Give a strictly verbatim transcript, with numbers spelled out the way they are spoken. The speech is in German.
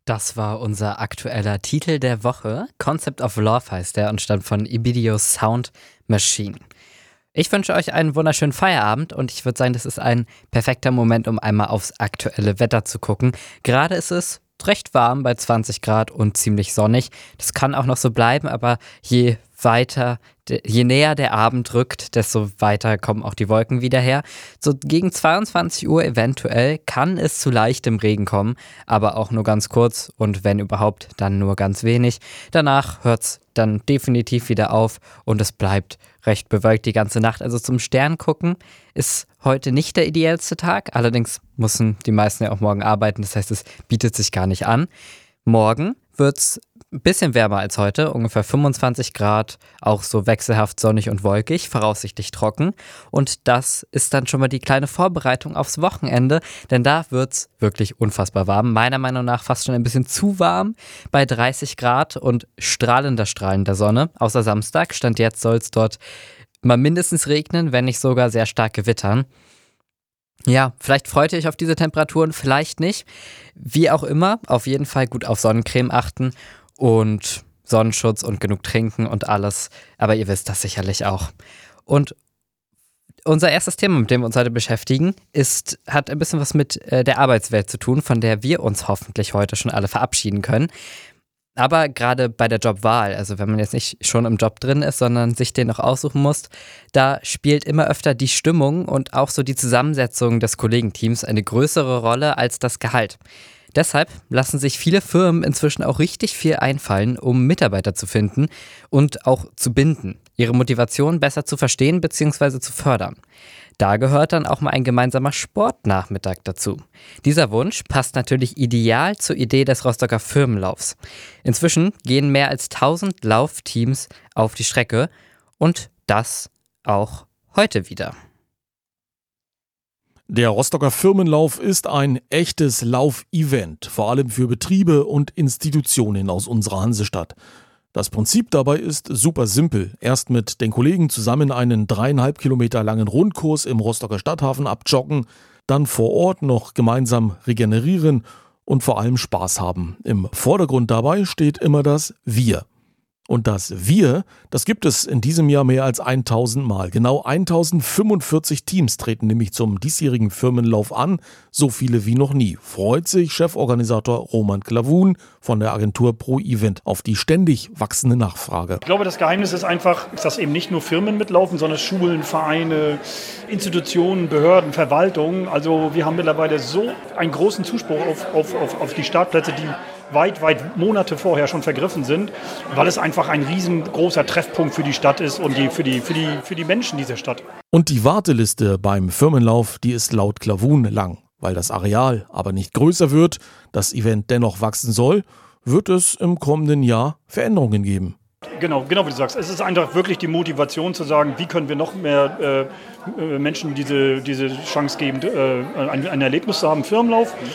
Das war unser aktueller Titel der Woche. Concept of Love heißt der und stammt von Ibidio Sound Machine. Ich wünsche euch einen wunderschönen Feierabend und ich würde sagen, das ist ein perfekter Moment, um einmal aufs aktuelle Wetter zu gucken. Gerade ist es recht warm bei zwanzig Grad und ziemlich sonnig. Das kann auch noch so bleiben, aber je weiter, je näher der Abend rückt, desto weiter kommen auch die Wolken wieder her. So gegen zweiundzwanzig Uhr eventuell kann es zu leichtem Regen kommen, aber auch nur ganz kurz und wenn überhaupt, dann nur ganz wenig. Danach hört es dann definitiv wieder auf und es bleibt recht bewölkt die ganze Nacht. Also zum Stern gucken ist heute nicht der ideellste Tag. Allerdings müssen die meisten ja auch morgen arbeiten, das heißt, es bietet sich gar nicht an. Morgen wird es ein bisschen wärmer als heute, ungefähr fünfundzwanzig Grad, auch so wechselhaft sonnig und wolkig, voraussichtlich trocken. Und das ist dann schon mal die kleine Vorbereitung aufs Wochenende, denn da wird es wirklich unfassbar warm. Meiner Meinung nach fast schon ein bisschen zu warm bei dreißig Grad und strahlender, strahlender Sonne. Außer Samstag, Stand jetzt soll es dort mal mindestens regnen, wenn nicht sogar sehr stark gewittern. Ja, vielleicht freut ihr euch auf diese Temperaturen, vielleicht nicht. Wie auch immer, auf jeden Fall gut auf Sonnencreme achten und Sonnenschutz und genug trinken und alles. Aber ihr wisst das sicherlich auch. Und unser erstes Thema, mit dem wir uns heute beschäftigen, ist, hat ein bisschen was mit äh, der Arbeitswelt zu tun, von der wir uns hoffentlich heute schon alle verabschieden können. Aber gerade bei der Jobwahl, also wenn man jetzt nicht schon im Job drin ist, sondern sich den noch aussuchen muss, da spielt immer öfter die Stimmung und auch so die Zusammensetzung des Kollegenteams eine größere Rolle als das Gehalt. Deshalb lassen sich viele Firmen inzwischen auch richtig viel einfallen, um Mitarbeiter zu finden und auch zu binden, ihre Motivation besser zu verstehen bzw. zu fördern. Da gehört dann auch mal ein gemeinsamer Sportnachmittag dazu. Dieser Wunsch passt natürlich ideal zur Idee des Rostocker Firmenlaufs. Inzwischen gehen mehr als tausend Laufteams auf die Strecke und das auch heute wieder. Der Rostocker Firmenlauf ist ein echtes Laufevent, vor allem für Betriebe und Institutionen aus unserer Hansestadt. Das Prinzip dabei ist super simpel. Erst mit den Kollegen zusammen einen dreieinhalb Kilometer langen Rundkurs im Rostocker Stadthafen abjoggen, dann vor Ort noch gemeinsam regenerieren und vor allem Spaß haben. Im Vordergrund dabei steht immer das Wir. Und das Wir, das gibt es in diesem Jahr mehr als tausend Mal. Genau tausendfünfundvierzig Teams treten nämlich zum diesjährigen Firmenlauf an, so viele wie noch nie. Freut sich Cheforganisator Roman Klavun von der Agentur Pro Event auf die ständig wachsende Nachfrage. Ich glaube, das Geheimnis ist einfach, dass eben nicht nur Firmen mitlaufen, sondern Schulen, Vereine, Institutionen, Behörden, Verwaltungen. Also wir haben mittlerweile so einen großen Zuspruch auf, auf, auf, auf die Startplätze, die weit, weit Monate vorher schon vergriffen sind, weil es einfach ein riesengroßer Treffpunkt für die Stadt ist und die, für, die, für, die, für die Menschen dieser Stadt. Und die Warteliste beim Firmenlauf, die ist laut Klavun lang. Weil das Areal aber nicht größer wird, das Event dennoch wachsen soll, wird es im kommenden Jahr Veränderungen geben. Genau, genau wie du sagst. Es ist einfach wirklich die Motivation zu sagen, wie können wir noch mehr äh, Menschen diese, diese Chance geben, äh, ein, ein Erlebnis zu haben, Firmenlauf.